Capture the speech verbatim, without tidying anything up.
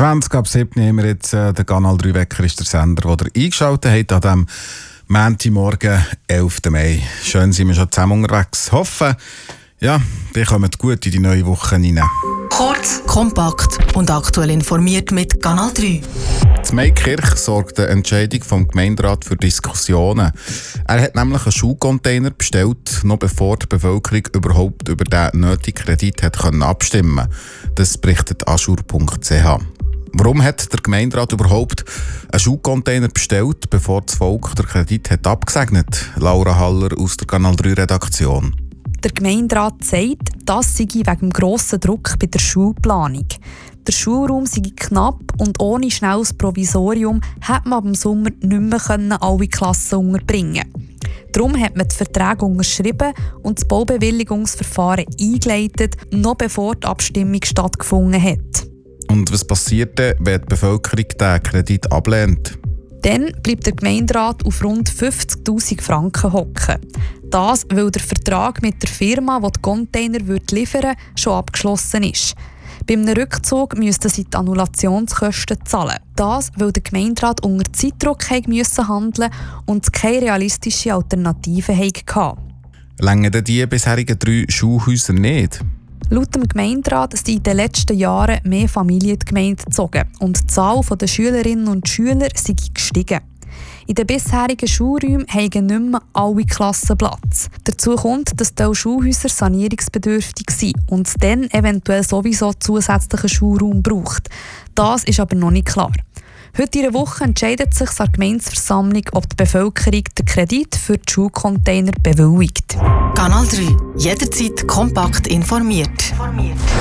zwanzig ab sieben haben wir jetzt äh, den Kanal drei Wecker ist der Sender, den ihr eingeschaltet habt an diesem Montagmorgen, elften Mai. Schön sind wir schon zusammen unterwegs. Hoffen, ja, wir kommen gut in die neue Woche rein. Kurz, kompakt und aktuell informiert mit Kanal drei. In Maikirch sorgt eine Entscheidung vom Gemeinderat für Diskussionen. Er hat nämlich einen Schulcontainer bestellt, noch bevor die Bevölkerung überhaupt über den nötigen Kredit hat können abstimmen. Das berichtet aschur punkt c h. Warum hat der Gemeinderat überhaupt einen Schulcontainer bestellt, bevor das Volk den Kredit hat abgesegnet? Laura Haller aus der Kanal drei Redaktion. Der Gemeinderat sagt, das sei wegen dem grossen Druck bei der Schulplanung. Der Schulraum sei knapp und ohne schnelles Provisorium hätte man ab dem Sommer nicht mehr alle Klassen unterbringen können. Darum hat man die Verträge unterschrieben und das Baubewilligungsverfahren eingeleitet, noch bevor die Abstimmung stattgefunden hat. Und was passiert denn, wenn die Bevölkerung den Kredit ablehnt? Dann bleibt der Gemeinderat auf rund fünfzigtausend Franken hocken. Das, weil der Vertrag mit der Firma, die die Container liefern würde, schon abgeschlossen ist. Beim Rückzug müssten sie die Annulationskosten zahlen. Das, weil der Gemeinderat unter Zeitdruck musste handeln und es keine realistische Alternative hatte. Längen denn die bisherigen drei Schulhäuser nicht? Laut dem Gemeinderat sind in den letzten Jahren mehr Familien in die Gemeinde gezogen und die Zahl der Schülerinnen und Schüler sei gestiegen. In den bisherigen Schulräumen haben nicht mehr alle Klassen Platz. Dazu kommt, dass die Schulhäuser sanierungsbedürftig sind und es dann eventuell sowieso zusätzlichen Schulraum braucht. Das ist aber noch nicht klar. Heute in der Woche entscheidet sich die Gemeindeversammlung, ob die Bevölkerung den Kredit für die Schulcontainer bewilligt. Kanal drei. Jederzeit kompakt informiert.